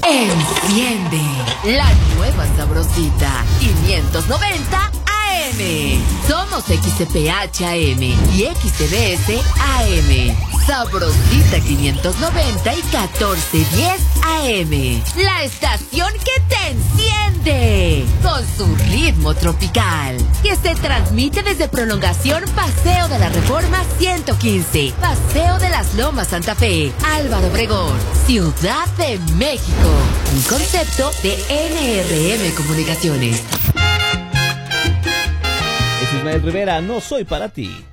Enciende la nueva sabrosita 590 AM. Somos XCPH AM y XCBS AM. Sabrosita 590 y 1410 AM. La estación que te enciende con su ritmo tropical. Que se transmite desde Prolongación Paseo de la Reforma 115. Paseo de las Lomas Santa Fe. Álvaro Obregón, Ciudad de México. Un concepto de NRM Comunicaciones. Es Ismael Rivera, no soy para ti.